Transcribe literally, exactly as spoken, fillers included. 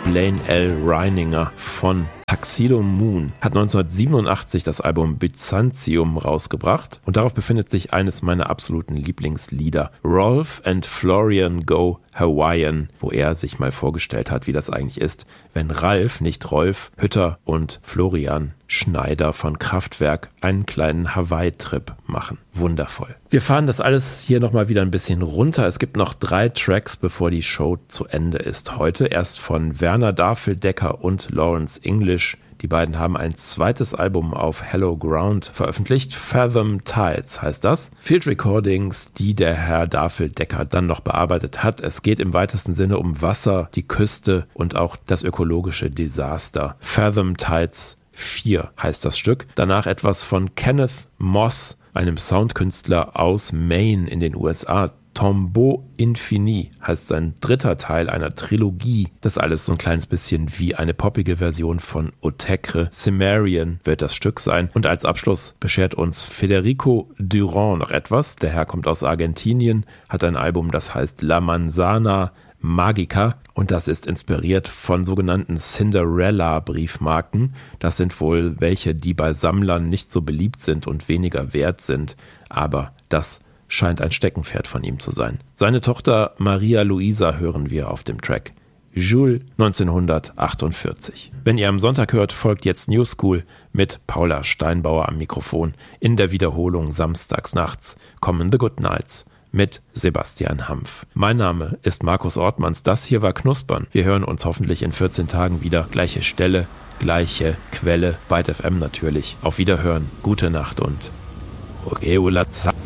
Blaine L. Reininger von Tuxedo Moon hat neunzehnhundertsiebenundachtzig das Album Byzantium rausgebracht und darauf befindet sich eines meiner absoluten Lieblingslieder, Rolf and Florian Go Hawaiian, wo er sich mal vorgestellt hat, wie das eigentlich ist, wenn Ralf, nicht Rolf, Hütter und Florian Schneider von Kraftwerk einen kleinen Hawaii-Trip machen. Wundervoll. Wir fahren das alles hier nochmal wieder ein bisschen runter. Es gibt noch drei Tracks, bevor die Show zu Ende ist. Heute erst von Werner Dafeldecker und Lawrence English. Die beiden haben ein zweites Album auf Hello Ground veröffentlicht. Fathom Tides heißt das. Field Recordings, die der Herr Dafeldecker dann noch bearbeitet hat. Es geht im weitesten Sinne um Wasser, die Küste und auch das ökologische Desaster. Fathom Tides vier heißt das Stück. Danach etwas von Kenneth Moss, einem Soundkünstler aus Maine in den U S A. Tombeau Infini heißt sein dritter Teil einer Trilogie. Das alles so ein kleines bisschen wie eine poppige Version von Otecre. Cimmerian wird das Stück sein. Und als Abschluss beschert uns Federico Durand noch etwas. Der Herr kommt aus Argentinien, hat ein Album, das heißt La Manzana Magica und das ist inspiriert von sogenannten Cinderella-Briefmarken. Das sind wohl welche, die bei Sammlern nicht so beliebt sind und weniger wert sind, aber das scheint ein Steckenpferd von ihm zu sein. Seine Tochter Maria Luisa hören wir auf dem Track Jules neunzehnhundertachtundvierzig. Wenn ihr am Sonntag hört, folgt jetzt New School mit Paula Steinbauer am Mikrofon. In der Wiederholung samstags nachts kommen The Good Nights mit Sebastian Hampf. Mein Name ist Markus Ortmanns. Das hier war Knuspern. Wir hören uns hoffentlich in vierzehn Tagen wieder. Gleiche Stelle, gleiche Quelle, Byte F M natürlich. Auf Wiederhören, gute Nacht und Ogeola Za.